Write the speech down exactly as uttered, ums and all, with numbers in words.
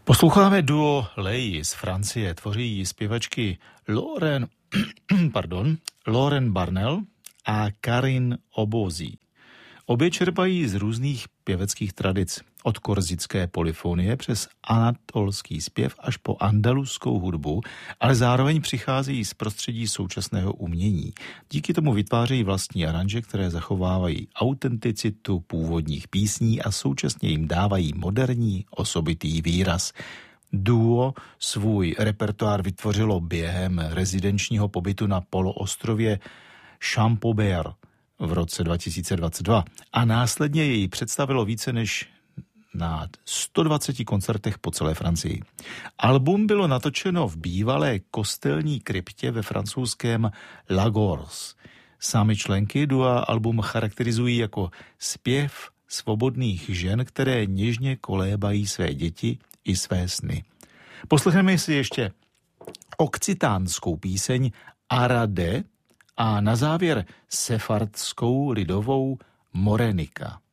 Posloucháme duo Lei z Francie, tvoří ji zpěvačky Lauren, pardon, Lauren Barnell a Karin Obozí. Obě čerpají z různých pěveckých tradic, od korzické polyfonie přes anatolský zpěv až po andaluskou hudbu, ale zároveň přicházejí z prostředí současného umění. Díky tomu vytvářejí vlastní aranže, které zachovávají autenticitu původních písní a současně jim dávají moderní osobitý výraz. Duo svůj repertoár vytvořilo během rezidenčního pobytu na poloostrově Champaubert v roce dva tisíce dvacet dva a následně jej představilo více než na sto dvaceti koncertech po celé Francii. Album bylo natočeno v bývalé kostelní kryptě ve francouzském Lagos. Sami členky dua album charakterizují jako zpěv svobodných žen, které něžně kolébají své děti i své sny. Poslechneme si ještě okcitánskou píseň Arade a na závěr sefardskou lidovou Morenika.